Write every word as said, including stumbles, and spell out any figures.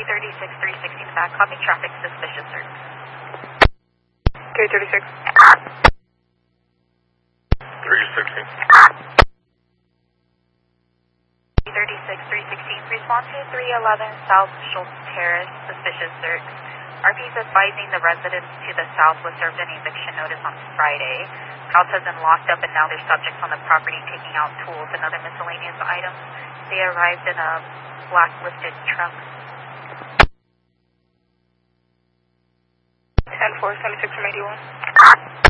thirty-six, three sixty in the back, copy traffic suspicious, sir. K thirty-six. three sixty. thirty-six, three sixteen, respond to three eleven South Schultz Terrace, suspicious search. R P is advising the residents to the south was served an eviction notice on Friday. House has been locked up and now there's subjects on the property taking out tools and other miscellaneous items. They arrived in a black lifted truck. ten four, seventy-six from eighty-one.